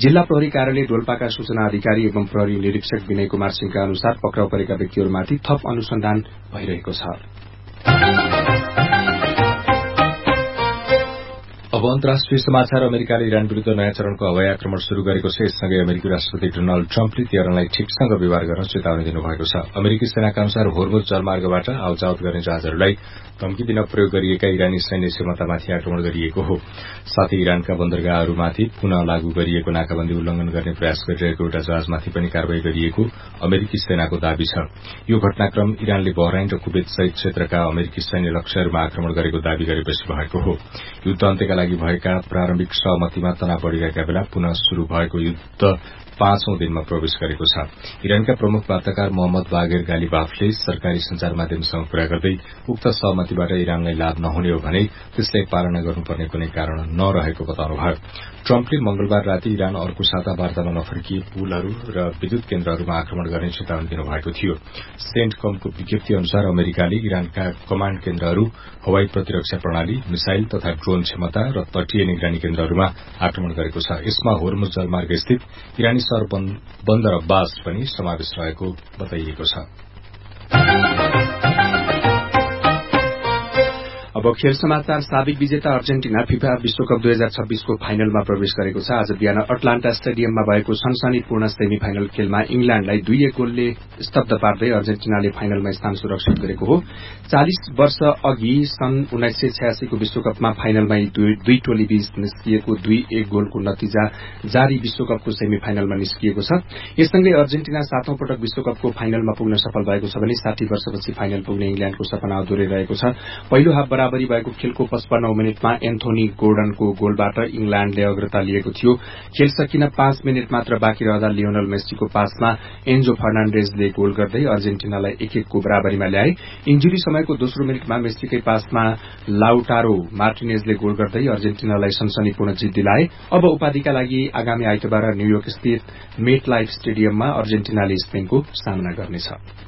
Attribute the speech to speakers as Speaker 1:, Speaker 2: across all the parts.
Speaker 1: जिल्ला प्रहरी कार्यालय डोल्पाका सूचना अधिकारी एवं प्रहरी निरीक्षक विनय कुमार सिंहका अनुसार पक्राउ परेका व्यक्तिहरूमाथि थप अनुसन्धान भइरहेको छ।
Speaker 2: अब अन्तर्राष्ट्रिय समाचार। अमेरिकाले इरान विरूद्ध नयाँ चरणको हवाई आक्रमण शुरू गरेको छ। यससँगै अमेरिकी राष्ट्रपति डोनाल्ड ट्रम्पले तेहरानलाई ठिकसँग व्यवहार गर्न चेतावनी दिनुभएको छ। अमेरिकी सेनाका अनुसार होर्मुज जलमार्गबाट आवजावत गर्ने जहाजहरूलाई धम्की दिन प्रयोग गरिएका इरानी सैन्य क्षमतामाथि आक्रमण गरिएको हो। साथै इरानका बन्दरगाहहरूमाथि पुनः लागू गरिएको नाकाबन्दी उल्लंघन गर्ने प्रयास गरिरहेको एउटा जहाजमाथि पनि कारवाही गरिएको अमेरिकी सेनाको दावी छ। यो घटनाक्रम इरानले बहराइन र कुवेत सहित क्षेत्रका अमेरिकी सैन्य लक्ष्यहरूमा आक्रमण गरेको दावी गरेपछि भएको हो। युद्ध अन्त्यका लागि भएका प्रारम्भिक सहमतिमा तनाव बढ़िरहेका बेला पुनः शुरू भएको युद्ध 5औं दिनमा प्रवेश गरेको छ। इरानका प्रमुख वार्ताकार मोहम्मद बागेर गालिबाफले सरकारी संचार माध्यमसँग कुरा गर्दै उक्त सहमतिबाट इरानलाई लाभ नहुने हो भने त्यसलाई पालना गर्नुपर्ने कुनै कारण नरहेको बताउनुभयो। ट्रम्पले मंगलबार राति इरान अर्को साता वार्तामा नफर्किए पुलहरू र विद्युत केन्द्रहरूमा आक्रमण गर्ने चेतावनी दिनुभएको थियो। सेन्टकमको विज्ञप्ति अनुसार अमेरिकाले इरानका कमाण्ड केन्द्रहरू, हवाई प्रतिरक्षा प्रणाली, मिसाइल तथा ड्रोन क्षमता र तटीय निगरानी केन्द्रहरूमा आक्रमण गरेको छ। यसमा होर्मुज जलमार्ग स्थित इरानी सहर बन्दर अब्बास पनि समावेश रहेको बताइएको छ।
Speaker 1: अब खेल समाचार। साबिक विजेता अर्जेन्टिना फिफा विश्वकप 2026 को फाइनलमा प्रवेश गरेको छ। आज बिहान अटलान्टा स्टेडियममा भएको सनसनीपूर्ण सेमी फाइनल खेलमा इंग्ल्याण्डलाई 2-1 गोलले स्तब्ध पार्दै अर्जेन्टिनाले फाइनलमा स्थान सुरक्षित गरेको हो। 40 वर्ष अघि सन् 1986 को विश्वकपमा फाइनलमा दुई टोली बीच निस्किएको 2-1 गोलको नतिजा जारी विश्वकपको सेमी फाइनलमा निस्किएको छ। यससँगै अर्जेन्टिना 7औं पटक विश्वकपको फाइनलमा पुग्न सफल भएको छ भने 60 वर्षपछि फाइनल पुग्ने इंग्ल्याण्डको सपना अधुरै रहेको छ। पहिलो हाफ बराबरी भएको खेलको 55औं मिनेटमा एन्थोनी गोर्डनको गोलबाट इंग्ल्याण्डले अग्रता लिएको थियो। खेल सकिन 5 मिनेट मात्र बाँकी रहँदा लियोनल मेस्सीको पासमा एन्जो फर्नान्डेजले गोल गर्दै अर्जेन्टिनालाई 1-1 को बराबरीमा ल्याए। इन्जुरी समयको दोस्रो मिनेटमा मेस्सीकै पासमा लाउटारो मार्टिनेजले गोल गर्दै अर्जेन्टिनालाई सनसनीपूर्ण जित दिलाए। अब उपाधिका लागि आगामी आइतबार न्यूयोर्क स्थित मेट लाइफ स्टेडियममा अर्जेन्टिनाले स्पेनको सामना गर्नेछ।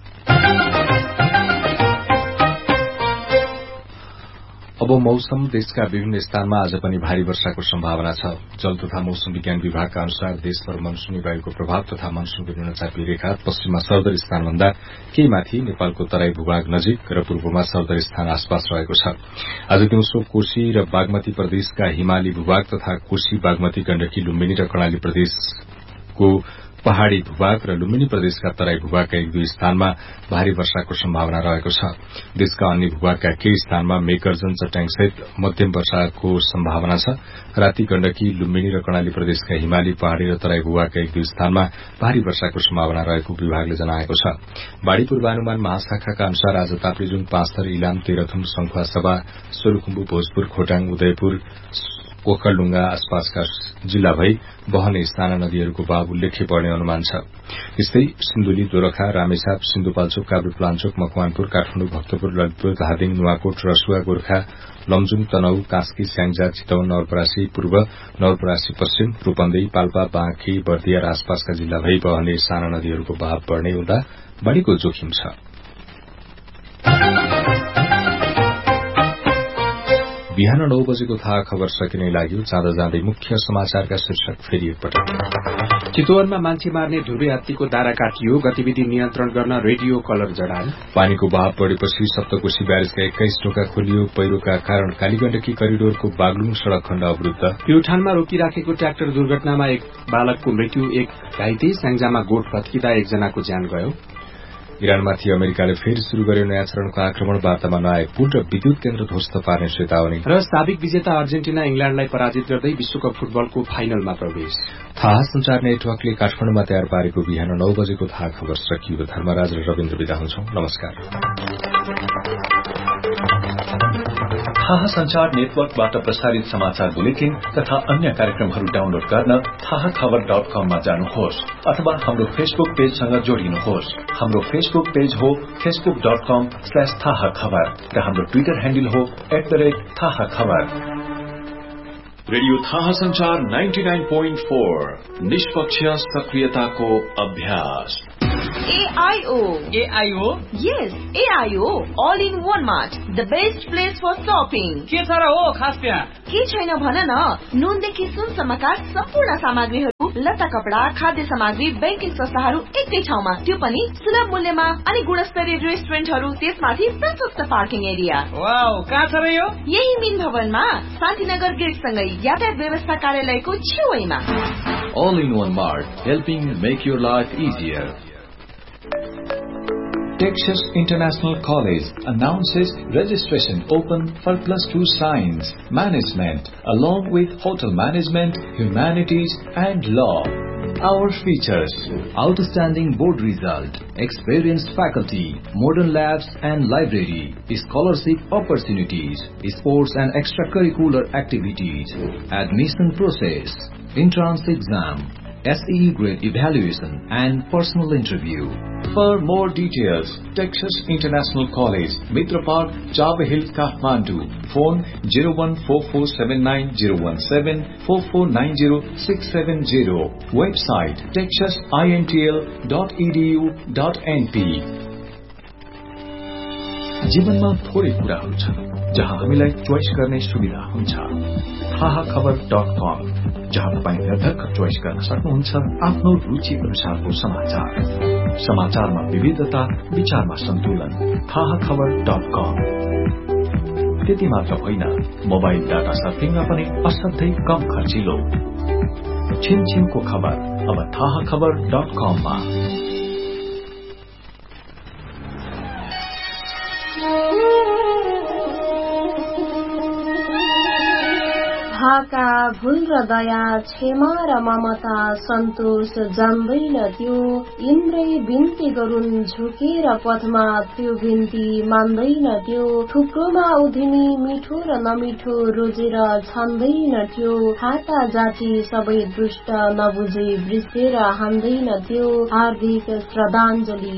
Speaker 2: अब मौसम। देशका विभिन्न स्थानमा आज पनि भारी वर्षाको सम्भावना छ। जल तथा मौसम विज्ञान विभागका अनुसार देशभर मनसूनी वायुको प्रभाव तथा मनसूनको न्यूनचापी रेखा पश्चिममा सरदर स्थानभन्दा केही माथि नेपालको तराई भूभाग नजिक र पूर्वमा सरदर स्थान आसपास रहेको छ। आज दिउँसो कोशी र बागमती प्रदेशका हिमाली भूभाग तथा कोशी, बागमती, गण्डकी, लुम्बिनी र कर्णाली प्रदेशको पहाड़ी भूभाग र लुम्बिनी प्रदेशका तराई भूभागका 1-2 स्थानमा भारी वर्षाको सम्भावना रहेको छ। देशका अन्य भूभागका केही स्थानमा मेघगर्जन, चट्याङसहित मध्यम वर्षाको सम्भावना छ। राति गण्डकी, लुम्बिनी र कर्णाली प्रदेशका हिमाली, पहाड़ी र तराई भूभागका 1-2 स्थानमा भारी वर्षाको सम्भावना रहेको विभागले जनाएको छ। बाढ़ी पूर्वानुमान महाशाखाका अनुसार आज ताप्लेजुङ, पाँचथर, इलाम, तेह्रथुम, सङ्खुवासभा, सोलुखुम्बु, भोजपुर, खोटाङ, उदयपुर, ओखलढुङ्गा आसपासका जिल्ला भई बहने स्थाना नदीहरूको बहाव उल्लेख्य बढ़ने अनुमान छ। त्यस्तै सिन्धुली, दोलखा, रामेछाप, सिन्धुपाल्चोक, काभ्रेपलाञ्चोक, मकवानपुर, काठमाडौँ, भक्तपुर, ललितपुर, धादिङ, नुवाकोट, रसुवा, गोर्खा, लमजुङ, तनहु, कास्की, स्याङ्जा, चितवन, नवलपरासी पूर्व, नवलपरासी पश्चिम, रूपन्देही, पाल्पा, बाँकी, बर्दिया र आसपासका जिल्ला भई बहने साना नदीहरूको बहाव बढ़ने हुँदा बढ़ीको जोखिम छ। बिहान 9 बजेको थाहा खबर सकिने लाग्यो। जाँदा जाँदै मुख्य समाचारका शीर्षक फेरि एकपटक।
Speaker 1: चितवनमा मान्छे मार्ने ध्रुवे हात्तीको दारा काटियो। गतिविधि नियन्त्रण गर्न रेडियो कलर जडान।
Speaker 2: पानीको बहाव बढ़ेपछि सप्तकोशी ब्यारेजका 21 ढोका खोलियो। पहिरोका कारण कालीगण्डकी करिडोरको बागलुङ सड़क खण्ड अवरुद्ध। प्युठानमा रोकिराखेको ट्र्याक्टर दुर्घटनामा एक बालकको मृत्यु, एक घाइते। स्याङ्जामा गोठ भत्किँदा एकजनाको ज्यान गयो। इरानमाथि अमेरिकाले फेरि शुरू गर्यो नयाँ चरणको आक्रमण। वार्तामा नआए पुल र विद्युत केन्द्र ध्वस्त पार्ने चेतावनी। र साबिक विजेता अर्जेन्टिना इंग्ल्याण्डलाई पराजित गर्दै विश्वकप फुटबलको फाइनलमा प्रवेश। थाहा संचार नेटवर्कले काठमाडौँमा तयार पारेको बिहान 9 बजेको थाहा खबर सकियो। धर्मराज र रविन्द्र बिदा हुन्छौं। नमस्कार।
Speaker 3: थाहा संचार नेटवर्कबाट प्रसारित समाचार बुलेटिन तथा अन्य कार्यक्रमहरू डाउनलोड गर्न थाहाखबर.com मा जानुहोस् अथवा हाम्रो फेसबुक पेजसँग जोडिनुहोस्। हाम्रो फेसबुक पेज हो facebook.com/थाहाखबर र हाम्रो ट्विटर ह्यान्डल हो @थाहाखबर। रेडियो थाहा संचार 99.4 निष्पक्ष सक्रियताको अभ्यास।
Speaker 4: AIO? Yes, AIO. All in one mart. The best place for shopping.
Speaker 5: के छ र हो खास त्यहाँ?
Speaker 4: के छैन भन न। नुनदेखि सुनसम्मका सम्पूर्ण सामग्रीहरू लत्ता कपडा, खाद्य सामग्री, बैंकिङ संस्थाहरू एकै ठाउँमा, त्यो पनि सुलभ मूल्यमा अनि गुणस्तरीय रेस्टुरेन्टहरू, त्यसमाथि प्रशस्त पार्किङ एरिया।
Speaker 5: वाउ, कहाँ छ र यो?
Speaker 4: यही मिन भवनमा शान्तिनगर गेटसँगै यातायात व्यवस्था कार्यालयको छेउमा।
Speaker 3: All in one mart, helping make your life easier. Texas International College announces registration open for +2 science, management, along with hotel management, humanities, and law. Our features: outstanding board result, experienced faculty, modern labs and library, scholarship opportunities, sports and extracurricular activities, admission process, entrance exam, SEE grade evaluation and personal interview. For more details, Texas International College, Mitra Park, Chava Hill, Kathmandu. Phone 0144790117 4490-670. Website texasintl.edu.np. जीवनमा थोरै कुराहरू छन् जहाँ हामीलाई choice गर्ने सुविधा हुन्छ। थाहाखबर.com, जहाँ तपाईँ निर्धक्क चोइस गर्न सक्नुहुन्छ आफ्नो रुचि अनुसारको समाचार। समाचारमा विविधता, विचारमा सन्तुलन। थाहाखबर.com। त्यति मात्र होइन, मोबाइल डाटा सर्फिङमा पनि असाध्यै कम खर्चिलो। छिनछिनको खबर अब थाहाखबर.com मा।
Speaker 6: भाका भुल र दया, क्षमा र ममता, सन्तोष जान्दैन त्यो। इन्द्रै बिन्ती गरून् झुकेर पथमा, त्यो बिन्ती मान्दैन त्यो। थुप्रोमा उधिनी, मिठो र नमिठो, रोजेर छान्दैन त्यो। हाता जाति सबै दुष्ट, नबुझे वृषेर हान्दैन त्यो। हार्दिक श्रद्धाञ्जली।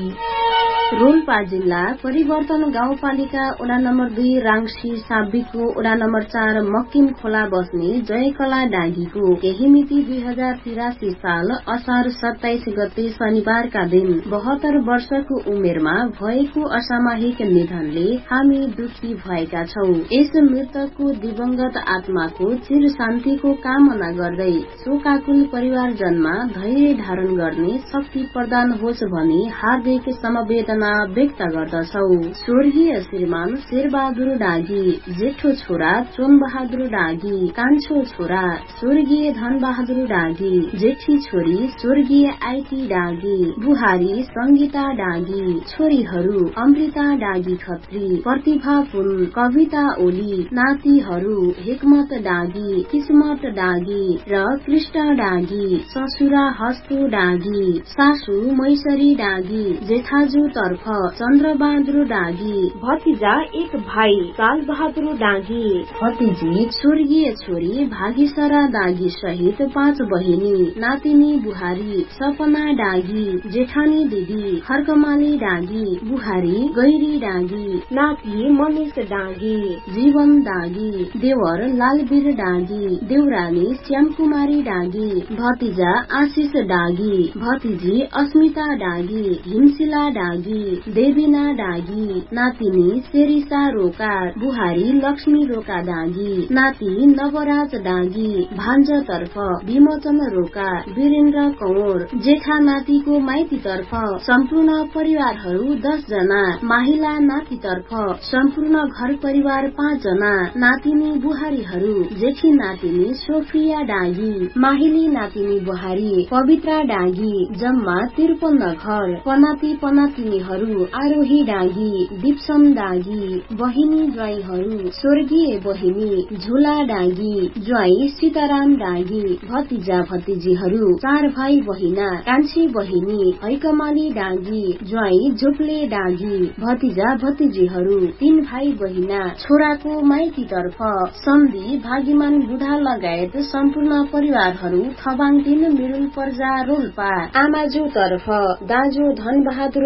Speaker 6: रोल्पा जिल्ला परिवर्तन गाउँपालिका वडा नम्बर 2 राङ्सी साबिकको वडा नम्बर 4 मक्किम खोला बस्ने जयकला डाँगीको केही मिति 2083 साल असार 27 गते शनिबारका दिन 72 वर्षको उमेरमा भएको असामयिक निधनले हामी दुखी भएका छौं। यस मृतकको दिवंगत आत्माको चिर शान्तिको कामना गर्दै शोकाकुल परिवारजनमा धैर्य धारण गर्ने शक्ति प्रदान होस् भनी हार्दिक समवेदना व्यक्त गर्दछौ। स्वर्गीय श्रीमान शेरबहादुर डाँगी, जेठो छोरा चोन बहादुर डाँगी, कान्छो छोरा स्वर्गीय धनबहादुर डाँगी, जेठी छोरी स्वर्गीय आइटी डाँगी, बुहारी संगीता डाँगी, छोरीहरू अमृता डाँगी खत्री, प्रतिभा पुन, कविता ओली, नातिहरू हिकमत डाँगी, किस्मत डाँगी र कृष्ण डाँगी, ससुरा हस्तु डाँगी, सासू मैसरी डाँगी, जेठाजु तर्फ चन्द्रबहादुर डाँगी, भतिजा एक भाइ काल बहादुर डाँगी, भतिजी स्वर्गीय छोरी भागीसरा डाँगी सहित 5 बहिनी, नातिनी बुहारी सपना डाँगी, जेठानी दिदी खर्कमाली डाँगी, बुहारी गैरी डाँगी, नाति मनिष डाँगी, जीवन डाँगी, देवर लालवीर डाँगी, देउरानी श्यामकुमारी डाँगी, भतिजा आशिष डाँगी, भतिजी अस्मिता डाँगी, हिमशिला डाँगी, देवीना डाँगी, नातिनी शेरिसा रोका, बुहारी लक्ष्मी रोका डाँगी, नाति नवराज डाँगी, भान्जातर्फ विमोचन रोका, वीरेन्द्र कौर, जेठा नातिको माइतीतर्फ सम्पूर्ण परिवारहरू 10 जना, माहिला नातितर्फ सम्पूर्ण घर परिवार 5 जना, नातिनी बुहारीहरू जेठी नातिनी सोफिया डाँगी, माहिली नातिनी बुहारी पवित्रा डाँगी, जम्मा 53 घर, पनाती पनातिनीहरू आरोही डाँगी, दिप्सम डाँगी, बहिनी ज्वाइँहरू स्वर्गीय बहिनी झुला डाँगी, ज्वाइँ सीताराम डाँगी, भतिजा भतिजीहरू 4 भाइ बहिना, कान्छी बहिनी हैकमाली डाँगी, ज्वाइँ झुप्ले डाँगी, भतिजा भतिजीहरू 3 भाइ बहिना, छोराको माइतीतर्फ सन्धि भागीमान बुढा लगायत सम्पूर्ण परिवारहरू थबाङ 3 मिरुल पर्जा रोल्पा, आमाजु तर्फ दाजु धनबहादुर खत्री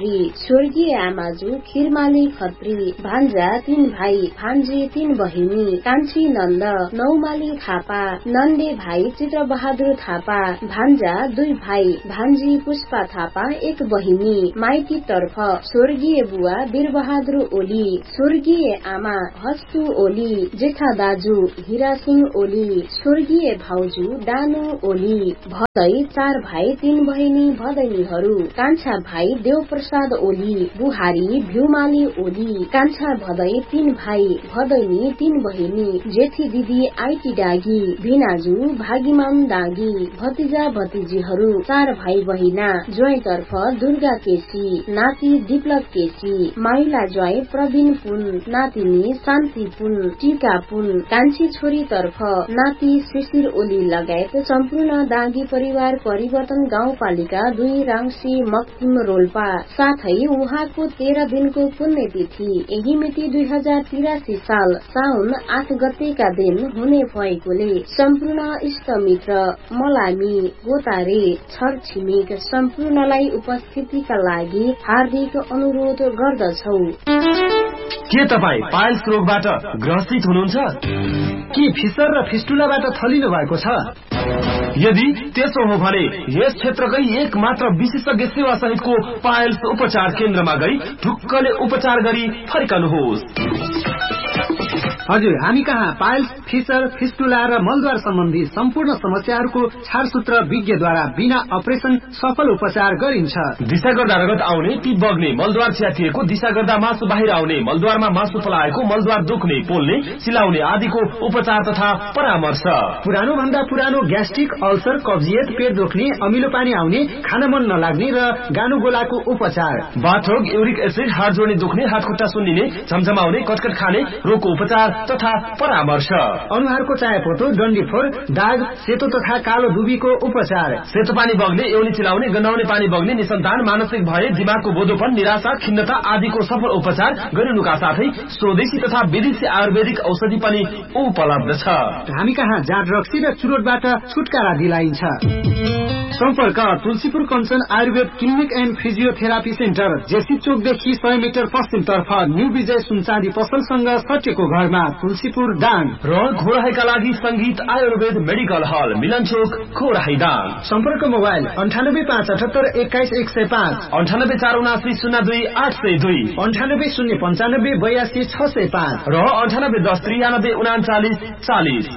Speaker 6: खत्री स्वर्गीय आमाजु खिरमाली खत्री भान्जा 3 भाइ भान्जी 3 बहिनी कान्छी नन्द नौमाली थापा नन्दे भाइ चित्रबहादुर थापा भान्जा 2 भाइ भान्जी पुष्पा थापा 1 बहिनी माइती तर्फ स्वर्गीय बुवा वीरबहादुर ओली स्वर्गीय आमा हस्तु ओली जेठा दाजु हिरा सिंह ओली स्वर्गीय भाउजू डानु ओली भदै 4 भाइ 3 बहिनी भदैनीहरू कान्छा भाइ देवप्रसाद ओली बुहारी भ्युमाली ओली कान्छा भदै 3 भाइ भदैनी 3 बहिनी जेठी दिदी आइटी डागी भिनाजु भागीमान डागी भतिजा भतिजीहरू 4 भाइ बहिना ज्वाइँतर्फ दुर्गा केसी नाति दिपलक केसी माइला ज्वाइँ प्रवीण पुन नातिनी शान्ति पुन टीका पुन कान्छी छोरी तर्फ नाति शिशिर ओली लगायत सम्पूर्ण दागी परिवार परिवर्तन गाउँपालिका 2 राङ्सी मक्तिम रोल्पा साथै उहाँको 13 दिनको पुण्यतिथि यही मिति 2083 साल साउन 8 गतेका दिन हुने भएकोले सम्पूर्ण इष्टमित्र मलामी गोतारे छरछिमेक सम्पूर्णलाई उपस्थितिका लागि हार्दिक अनुरोध गर्दछौ।
Speaker 5: के तपाई पाइल्स रोगबाट ग्रसित हुनुहुन्छ? के फिसर र फिस्टुलाबाट थलिनु भएको छ? यदि त्यसो हो भने यस क्षेत्रकै एक मात्र विशेषज्ञ सेवा सहितको पाइल्स उपचार केन्द्रमा गई ढुक्कले उपचार गरी फर्कनुहोस्।
Speaker 7: हजुर, हामी कहाँ पाइल्स, फिसर, फिस्टुला र मलद्वार सम्बन्धी सम्पूर्ण समस्याहरूको छारसूत्र विज्ञद्वारा बिना अपरेसन सफल उपचार गरिन्छ।
Speaker 5: दिशा गर्दा रगत आउने, टिप बग्ने, मलद्वार च्यातिएको, दिशा गर्दा मासु बाहिर आउने, मलद्वारमा मासु पलाएको, मलद्वार दुख्ने, पोल्ने, सिलाउने आदिको उपचार तथा परामर्श।
Speaker 7: पुरानो भन्दा पुरानो ग्यास्ट्रिक, अल्सर, कब्जियत, पेट दुख्ने, अमिलो पानी आउने, खान मन नलाग्ने र गानु गोलाको उपचार।
Speaker 5: बाथरोग, युरिक एसिड, हात जोड्ने दुख्ने, हात खुट्टा सुन्निने, झमझमाउने, कटकट खाने रोगको उपचार तथा परामर्श।
Speaker 7: अनुहारको चायापोतो, डन्डीफोर, दाग, सेतो तथा कालो दुबीको उपचार।
Speaker 5: सेतो पानी बग्ने, एउनी चिलाउने, गन्हाउने पानी बग्ने, निसन्तान, मानसिक भय, दिमागको बोधोपन, निराशा, खिन्नता आदिको सफल उपचार गरिनुका साथै स्वदेशी तथा विदेशी आयुर्वेदिक औषधि पनि उपलब्ध छ।
Speaker 7: हामी कहाँ जाँड रक्सी र चुरोटबाट छुटकारा दिलाइन्छ। सम्पर्क Tulsipur Kanchan Ayurveda clinic and physiotherapy centre, JC चोकदेखि 100 metre पश्चिमतर्फ न्यू विजय सुनचाँदी पसलसँग सटेको घरमा, तुलसीपुर दाङ।
Speaker 5: र घोराहीका लागि संगीत आयुर्वेद मेडिकल हल, मिलन चोक, घोराही दाङ।
Speaker 7: सम्पर्क मोबाइल 9857 21 105,
Speaker 5: 9847 02 802,
Speaker 7: 98 095 82 605
Speaker 5: र 98 10 93 39 40।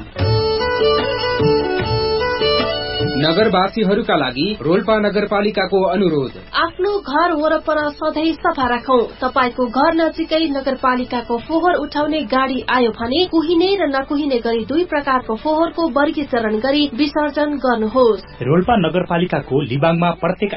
Speaker 8: नगरवासीहरूका लागि रोल्पा नगरपालिकाको अनुरोध।
Speaker 6: आफ्नो घर वरपर सधैँ सफा राखौं। तपाईको घर नजिकै नगरपालिकाको फोहोर उठाउने गाडी आयो भने कुहिने र नकुहिने गरी 2 प्रकारको फोहोरको वर्गीकरण गरी विसर्जन गर्नुहोस्।
Speaker 9: रोल्पा नगरपालिकाको लिबाङमा प्रत्येक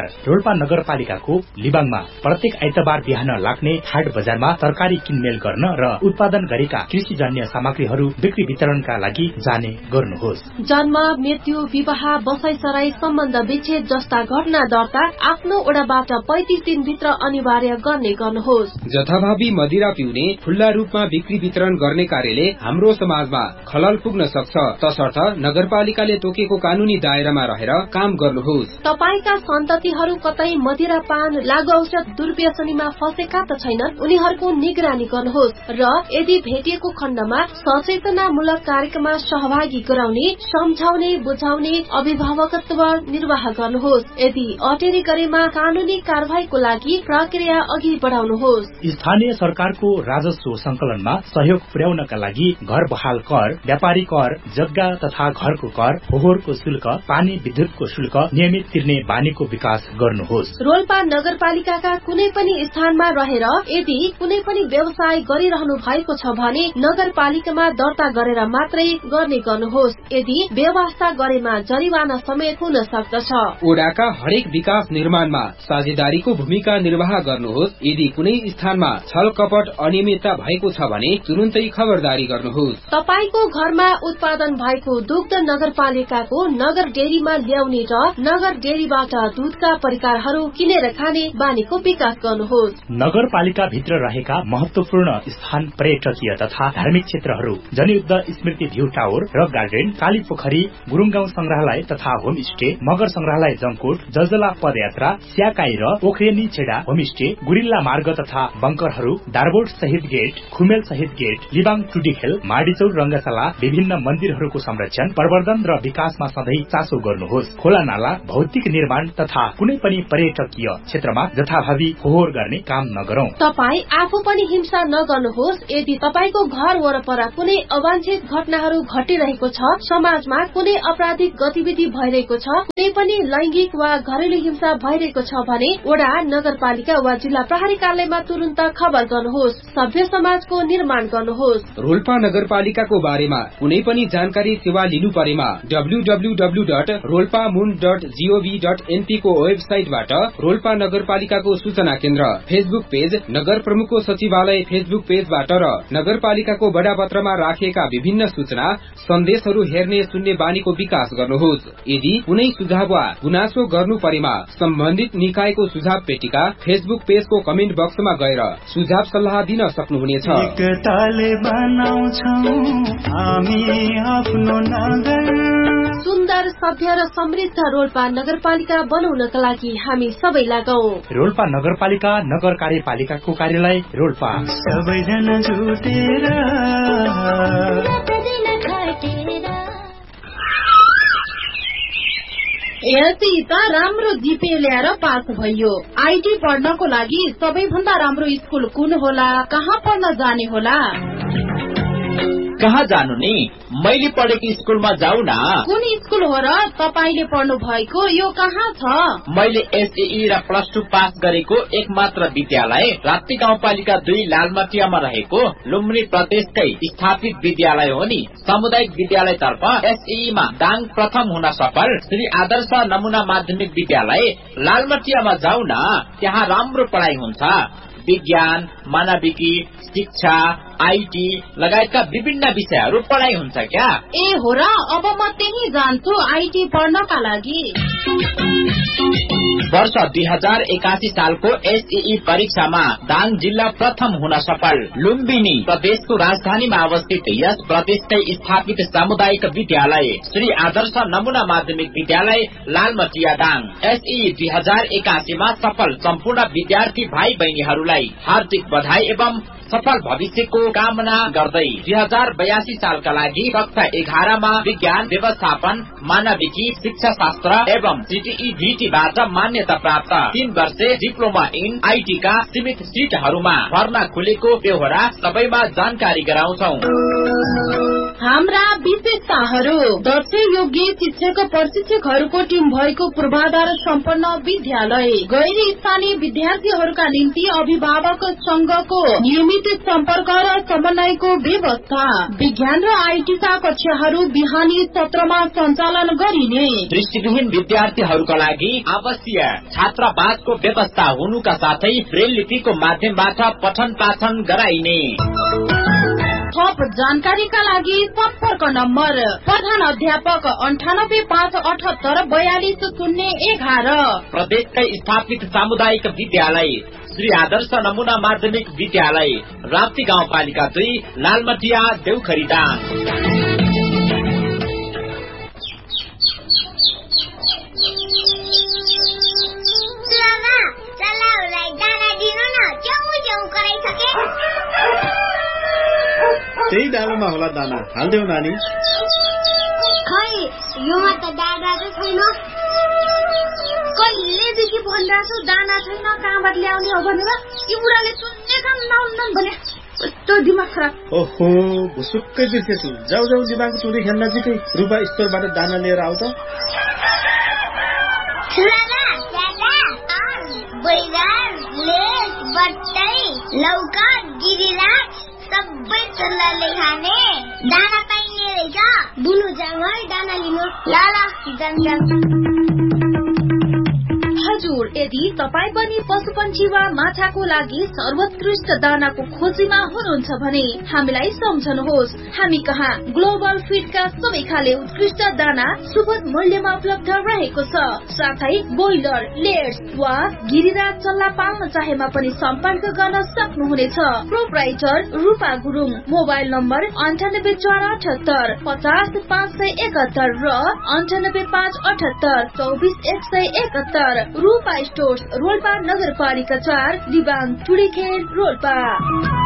Speaker 9: आइतबार बिहान लाग्ने हाट बजारमा तरकारी किनमेल गर्न र उत्पादन गरेका कृषिजन्य सामग्रीहरू बिक्री वितरणका लागि जाने गर्नुहोस्।
Speaker 6: जन्म, मृत्यु, विवाह, बसाई सराई, सम्बन्ध विच्छेद जस्ता घटना दर्ता आफ्नो ओडाबाट 35 दिनभित्र अनिवार्य गर्नुहोस्।
Speaker 8: जथाभावी मदिरा पिउने, खुल्ला रूपमा बिक्री वितरण गर्ने कार्यले हाम्रो समाजमा खलल पुग्न सक्छ। तसर्थ नगरपालिकाले तोकेको कानूनी दायरामा रहेर काम गर्नुहोस्।
Speaker 6: तपाईका सन्ततिहरू कतै मदिरा पान, लागु औषध दुर्व्यसनीमा फसेका त छैनन्, उनीहरूको निगरानी गर्नुहोस् र यदि भेटिएको खण्डमा सचेतनामूलक कार्यक्रममा सहभागी गराउने, सम्झाउने, बुझाउने, अभिभावकत्व निर्वाह गर्नुहोस्। यदि अटेरी गरेमा कानूनी कारवाहीको लागि प्रक्रिया अघि बढाउनुहोस्।
Speaker 9: स्थानीय सरकारको राजस्व संकलनमा सहयोग पुर्याउनका लागि घर बहाल कर, व्यापारी कर, जग्गा तथा घरको कर, फोहोरको शुल्क, पानी विद्युतको शुल्क नियमित तिर्ने बानीको विकास गर्नुहोस्।
Speaker 6: रोल्पा नगरपालिकाका कुनै पनि स्थानमा रहेर यदि कुनै पनि व्यवसाय गरिरहनु भएको छ भने नगरपालिकामा दर्ता गरेर मात्रै गर्ने गर्नुहोस्। यदि व्यवस्था गरेमा जरिवाना समेत हुन सक्दछ।
Speaker 8: ओडाका हरेक विकास निर्माणमा साझेदारीको भूमिका निर्वाह गर्नुहोस्। यदि कुनै स्थानमा छल कपट अनियमितता भएको छ भने तुरुन्तै खबरदारी गर्नुहोस्।
Speaker 6: तपाईको घरमा उत्पादन भएको दुग्ध नगरपालिकाको नगर डेरीमा ल्याउने र नगर डेरीबाट दूधका परिकारहरू किनेर खाने बानीको विकास गर्नुहोस्।
Speaker 9: नगरपालिका भित्र रहेका महत्वपूर्ण स्थान, पर्यटकीय तथा धार्मिक क्षेत्रहरू, जनयुद्ध स्मृति भ्यू टावर, रक गार्डन, काली पोखरी, गुरुङ गाउँ संग्रहालय, संग्रहालय तथा होमस्टे, मगर संग्रहालय जमकोट, जलजला पदयात्रा, स्याकाई र ओख्रेनी छेडा होमस्टे, गुरिल्ला मार्ग तथा बंकरहरू, दारबोट शहीद गेट, खुमेल शहीद गेट, लिबाङ टुडीखेल, माडीचौर रंगशाला, विभिन्न मन्दिरहरूको संरक्षण, प्रवर्धन र विकासमा सधैँ चासो गर्नुहोस्। खोला नाला, भौतिक निर्माण तथा कुनै पनि पर्यटकीय क्षेत्रमा जथाभावी फोहोर गर्ने काम नगरौं।
Speaker 6: तपाई आफू पनि हिंसा नगर्नुहोस्। यदि तपाईको घर वरपर कुनै अवांछित घटनाहरू घटिरहेको छ, समाजमा कुनै आपराधिक गतिविधि भइरहेको छ, कुनै पनि लैंगिक वा घरेलु हिंसा भइरहेको छ भने वडा, नगरपालिका वा जिल्ला प्रहरी कार्यालयमा तुरन्त खबर गर्नुहोस्। सभ्य समाजको निर्माण गर्नुहोस्।
Speaker 8: रोल्पा नगरपालिकाको बारेमा कुनै पनि जानकारी सेवा लिनु परेमा www.rolpamun.gov.np को वेबसाइटबाट रोल्पा नगरपालिकाको सूचना केन्द्र, फेसबुक पेज, नगर प्रमुखको सचिवालय फेसबुक पेजबाट र नगरपालिकाको बडापत्रमा राखिएका विभिन्न सूचना सन्देशहरू हेर्ने सुन्ने बानीको विकास गर्नुहोस्। यदि कुनै सुझाव वा गुनासो गर्नु परेमा सम्बन्धित निकायको सुझाव पेटिका फेसबुक पेजको कमेन्ट बक्समा गएर सुझाव सल्लाह दिन सक्नुहुनेछ।
Speaker 6: सुन्दर, सभ्य र समृद्ध रोल्पा नगरपालिका बनाउनका लागि हामी सबै लागौं।
Speaker 9: रोल्पा नगरपालिका नगर कार्यपालिकाको कार्यालय रोल्पा।
Speaker 10: सबैजना जुटेर
Speaker 6: यति त राम्रो जिपे ल्याएर पास भयो। आईटी पढ्नको लागि सबैभन्दा राम्रो स्कुल कुन होला? कहाँ पढ्न जाने होला?
Speaker 11: कहाँ जानु नि? मैले पढेको स्कुलमा जाऊ न।
Speaker 6: कुन स्कुल हो र तपाईले पढ्नु भएको? यो कहाँ छ?
Speaker 11: मैले एसई र +2 पास गरेको एकमात्र विद्यालय राप्ती गाउँपालिका 2 लालमटियामा रहेको लुम्बिनी प्रदेशकै स्थापित विद्यालय हो नि। सामुदायिक विद्यालय तर्फ एसई मा दाङ प्रथम हुन सफल श्री आदर्श नमुना माध्यमिक विद्यालय लालमटियामा जाऊ न। त्यहाँ राम्रो पढाइ हुन्छ। विज्ञान, मानविकी, शिक्षा, आईटी लगायतका विभिन्न विषयहरू पढाइ हुन्छ क्या।
Speaker 6: ए हो र, अब म त्यही जान्छु आईटी पढ्नका लागि।
Speaker 11: वर्ष 2081 सालको एसई परीक्षामा दाङ जिल्ला प्रथम हुन सफल। लुम्बिनी प्रदेशको राजधानीमा अवस्थित यस प्रदेशकै स्थापित सामुदायिक विद्यालय श्री आदर्श नमुना माध्यमिक विद्यालय लालमटिया दाङ एसई 2081 मा सफल सम्पूर्ण विद्यार्थी भाइ बहिनीहरूलाई हार्दिक बधाई एवं सफल भविष्यको कामना गर्दै 2082 सालका लागि कक्षा 11 मा विज्ञान, व्यवस्थापन, मानविकी, शिक्षा शास्त्र एवं सीटीईभीटीबाट मान्यता प्राप्त 3 वर्षे डिप्लोमा इन आईटी का सीमित सीटहरूमा भर्ना खुलेको बेहोरा सबैमा जानकारी गराउँछौ।
Speaker 6: हाम्रा विशेषताहरू: दक्ष योग्य शिक्षक प्रशिक्षकहरूको टिम भएको पूर्वाधार सम्पन्न विद्यालय, गैर स्थानीय विद्यार्थीहरूका निम्ति अभिभावक संघको नियमित सम्पर्क र समन्वयको व्यवस्था, विज्ञान र आईटी का कक्षाहरू बिहानी सत्रमा सञ्चालन गरिने,
Speaker 11: दृष्टिविहीन विद्यार्थीहरूका लागि आवश्यक छात्रावासको व्यवस्था हुनुका साथै ब्रेल लिपिको माध्यमबाट पठन पाठन गराइने।
Speaker 6: थप जानकारीका लागि सम्पर्क नम्बर: प्रधान अध्यापक 9858842011।
Speaker 11: प्रदेशकै स्थापित सामुदायिक विद्यालय श्री आदर्श नमुना माध्यमिक विद्यालय राप्ती गाउँपालिका 2 लालमटिया देउखरीदाङ।
Speaker 10: त्यही डालोमा होला दाना, हाल्देऊ नानी।
Speaker 12: खै योमा त दाना त छैन। कहिलेदेखि भनिरहेको छु दाना छैन, कहाँबाट ल्याउने हो भनेर। यो बुढाले सुन्ने काम नहुन्न भने कस्तो दिमाग खराब।
Speaker 10: ओहो, भुसुक्कै बिर्सेछु। जाऊ जाऊ दिमाग चुरी खेल्न नजिकै रुपा स्टोरबाट दाना लिएर आऊ त।
Speaker 12: लौका, गिरिराज सबै चल्लाले खाने दाना पाइने रहेछ। बुनु जाउँ है दाना लिनु। ल ल जाम।
Speaker 6: हजुर,
Speaker 12: स्टोर। यदि तपाईँ पनि पशुपन्छी वा माछाको लागि सर्वोत्कृष्ट दानाको खोजीमा हुनुहुन्छ भने हामीलाई सम्झनुहोस्। हामी कहाँ ग्लोबल फिडका सबै खाले उत्कृष्ट दाना सुपथ मूल्यमा उपलब्ध रहेको छ। साथै ब्रोइलर, लेयर्स वा गिरिराज चल्ला पाल्न चाहेमा पनि सम्पर्क गर्न सक्नुहुनेछ। प्रोप्राइटर रूपा गुरुङ। मोबाइल नम्बर 9848 50 571 र 9858 24 171। रूपा स्टोर्स, रोल्पा नगरपालिका 4, दिबाङ, टुडीखेल, रोल्पा।